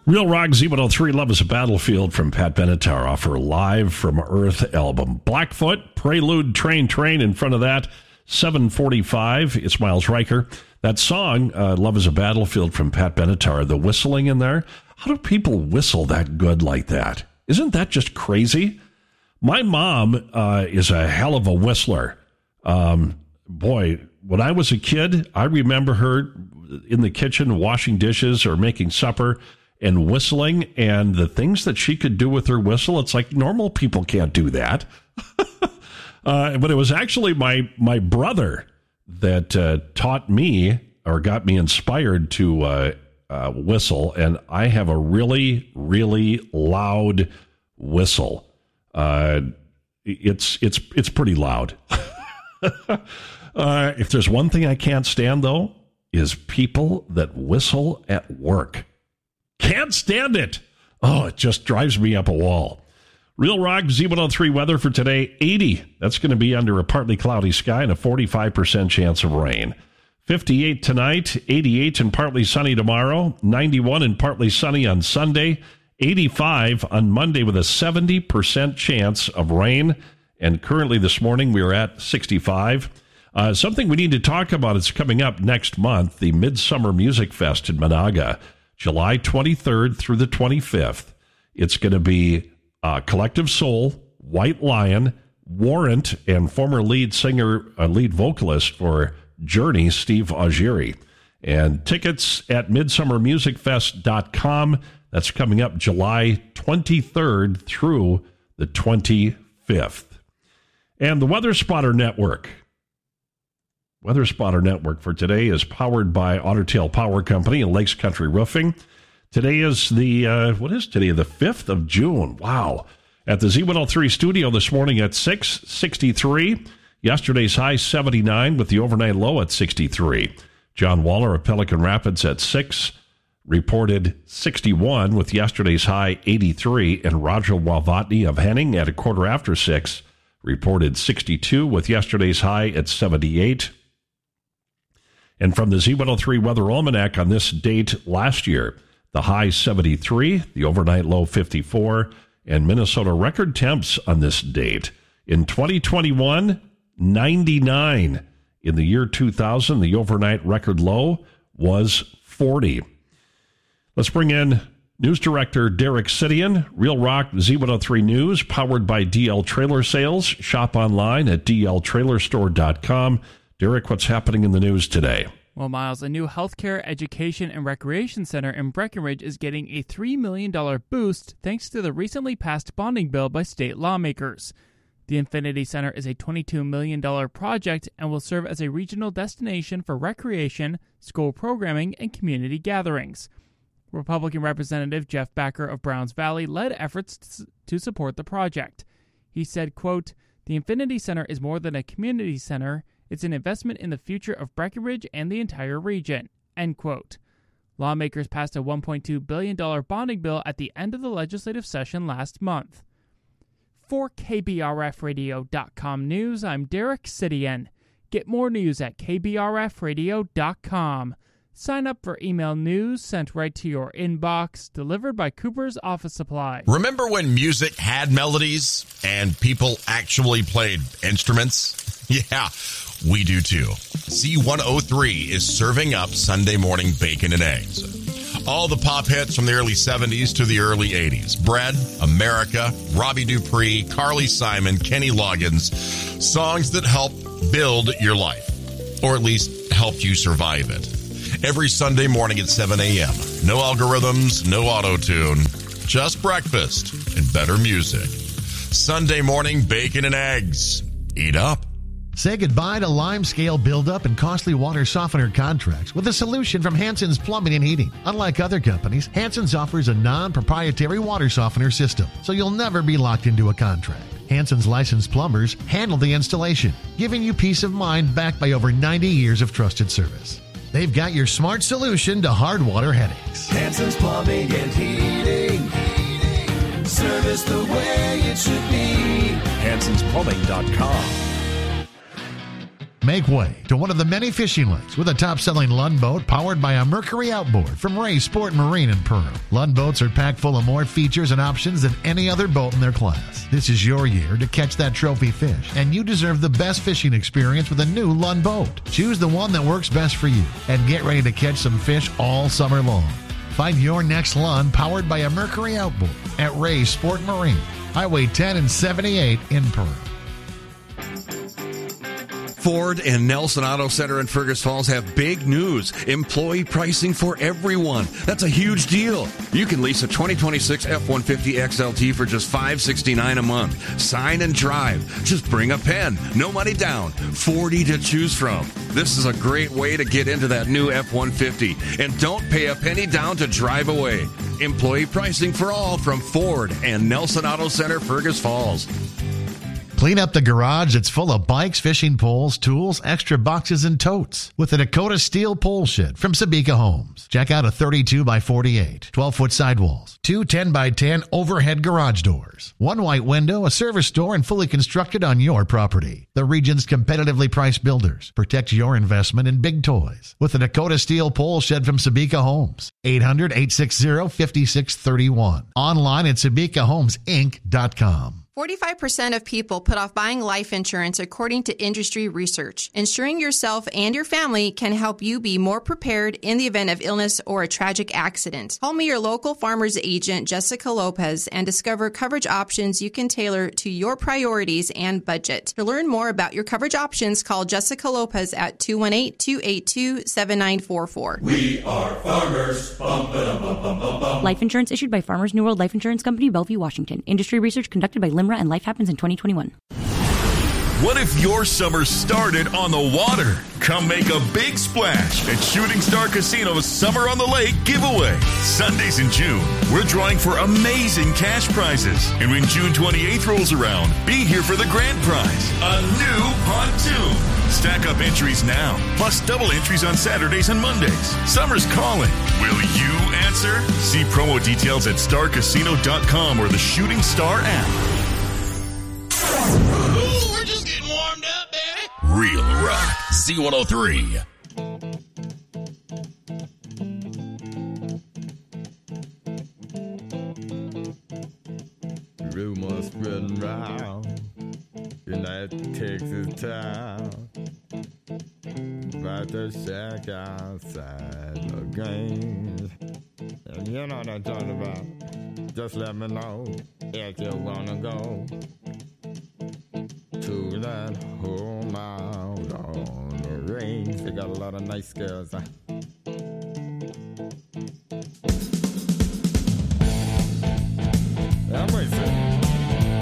Real Rock Z103, Love is a Battlefield from Pat Benatar off her Live from Earth album. Blackfoot, Prelude, Train, in front of that, 7:45, it's Miles Riker. That song, Love is a Battlefield from Pat Benatar, the whistling in there, how do people whistle that good like that? Isn't that just crazy? My mom is a hell of a whistler. Boy, when I was a kid, I remember her in the kitchen washing dishes or making supper and whistling, and the things that she could do with her whistle, it's like normal people can't do that. But it was actually my brother that taught me or got me inspired to whistle, and I have a really, really loud whistle. It's pretty loud. If there's one thing I can't stand, though, is people that whistle at work. Can't stand it. Oh, it just drives me up a wall. Real Rock Z103 weather for today, 80. That's going to be under a partly cloudy sky and a 45% chance of rain. 58 tonight, 88 and partly sunny tomorrow, 91 and partly sunny on Sunday, 85 on Monday with a 70% chance of rain. And currently this morning we are at 65. Something we need to talk about is coming up next month, the Midsummer Music Fest in Monaga, July 23rd through the 25th. It's going to be Collective Soul, White Lion, Warrant, and former lead singer, lead vocalist for Journey, Steve Augeri. And tickets at midsummermusicfest.com. That's coming up July 23rd through the 25th. And the Weather Spotter Network. Weather Spotter Network for today is powered by Otter Tail Power Company and Lakes Country Roofing. Today is the, what is today? The 5th of June. Wow. At the Z103 studio this morning at 6:63. Yesterday's high 79 with the overnight low at 63. John Waller of Pelican Rapids at 6 reported 61 with yesterday's high 83. And Roger Walvatny of Henning at 6:15 reported 62 with yesterday's high at 78. And from the Z103 Weather Almanac on this date last year, the high 73, the overnight low 54, and Minnesota record temps on this date. In 2021, 99. In the year 2000, the overnight record low was 40. Let's bring in News Director Derek Sidian, Real Rock Z103 News, powered by DL Trailer Sales. Shop online at dltrailerstore.com. Derek, what's happening in the news today? Well, Miles, a new healthcare, education, and recreation center in Breckenridge is getting a $3 million boost thanks to the recently passed bonding bill by state lawmakers. The Infinity Center is a $22 million project and will serve as a regional destination for recreation, school programming, and community gatherings. Republican Representative Jeff Backer of Browns Valley led efforts to support the project. He said, quote, "The Infinity Center is more than a community center. It's an investment in the future of Breckenridge and the entire region," end quote. Lawmakers passed a $1.2 billion bonding bill at the end of the legislative session last month. For KBRFradio.com News, I'm Derek Sidian. Get more news at KBRFradio.com. Sign up for email news sent right to your inbox, delivered by Cooper's Office Supply. Remember when music had melodies and people actually played instruments? Yeah, we do too. Z103 is serving up Sunday morning bacon and eggs. All the pop hits from the early 70s to the early 80s. Bread, America, Robbie Dupree, Carly Simon, Kenny Loggins. Songs that help build your life, or at least help you survive it. Every Sunday morning at 7 a.m. No algorithms, no auto-tune, just breakfast and better music. Sunday morning bacon and eggs. Eat up. Say goodbye to limescale buildup and costly water softener contracts with a solution from Hanson's Plumbing and Heating. Unlike other companies, Hanson's offers a non-proprietary water softener system, so you'll never be locked into a contract. Hanson's licensed plumbers handle the installation, giving you peace of mind backed by over 90 years of trusted service. They've got your smart solution to hard water headaches. Hanson's Plumbing and Heating. Service the way it should be. Hanson'sPlumbing.com. Make way to one of the many fishing lakes with a top-selling Lund boat powered by a Mercury outboard from Ray Sport Marine in Pearl. Lund boats are packed full of more features and options than any other boat in their class. This is your year to catch that trophy fish, and you deserve the best fishing experience with a new Lund boat. Choose the one that works best for you and get ready to catch some fish all summer long. Find your next Lund powered by a Mercury outboard at Ray Sport Marine, Highway 10 and 78 in Pearl. Ford and Nelson Auto Center in Fergus Falls have big news. Employee pricing for everyone. That's a huge deal. You can lease a 2026 F-150 XLT for just $569 a month. Sign and drive. Just bring a pen. No money down. 40 to choose from. This is a great way to get into that new F-150. And don't pay a penny down to drive away. Employee pricing for all from Ford and Nelson Auto Center, Fergus Falls. Clean up the garage that's full of bikes, fishing poles, tools, extra boxes, and totes with the Dakota Steel Pole Shed from Sabika Homes. Check out a 32 by 48, 12-foot sidewalls, 2 10 by 10 overhead garage doors, 1 white window, a service door, and fully constructed on your property. The region's competitively priced builders. Protect your investment in big toys with the Dakota Steel Pole Shed from Sabika Homes. 800-860-5631. Online at SabikaHomesInc.com. 45% of people put off buying life insurance according to industry research. Insuring yourself and your family can help you be more prepared in the event of illness or a tragic accident. Call me your local farmer's agent, Jessica Lopez, and discover coverage options you can tailor to your priorities and budget. To learn more about your coverage options, call Jessica Lopez at 218-282-7944. We are farmers. Bum, ba-dum, bum, bum, bum, bum. Life insurance issued by Farmers New World Life Insurance Company, Bellevue, Washington. Industry research conducted by Limra and Life Happens in 2021. What if your summer started on the water? Come make a big splash at Shooting Star Casino's Summer on the Lake giveaway. Sundays in June, we're drawing for amazing cash prizes. And when June 28th rolls around, be here for the grand prize, a new pontoon. Stack up entries now, plus double entries on Saturdays and Mondays. Summer's calling. Will you answer? See promo details at starcasino.com or the Shooting Star app. Ooh, we're just getting warmed up, Daddy. Real rock. Z103. Rumors spreading round in that Texas town about the shack outside the games. And you know what I'm talking about. Just let me know if you wanna go to that home out on the range. They got a lot of nice girls.